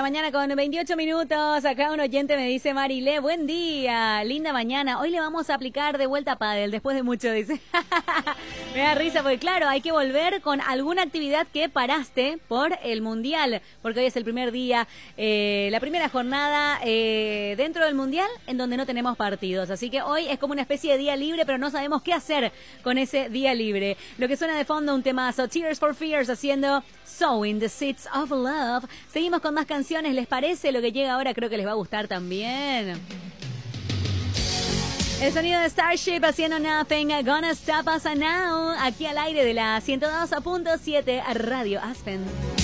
mañana con 28 minutos. Acá un oyente me dice, Marilé, buen día, linda mañana. Hoy le vamos a aplicar de vuelta a pádel, después de mucho, dice. Me da risa porque, claro, hay que volver con alguna actividad que paraste por el Mundial, porque hoy es el primer día, la primera jornada dentro del Mundial en donde no tenemos partidos. Así que hoy es como una especie de día libre, pero no sabemos qué hacer con ese día libre. Lo que suena de fondo, un temazo, Tears for Fears haciendo Sowing the Seeds of Love. Seguimos con más canciones, ¿les parece? Lo que llega ahora creo que les va a gustar también. El sonido de Starship haciendo Nothing Gonna Stop Us Now, aquí al aire de la 102.7 Radio Aspen.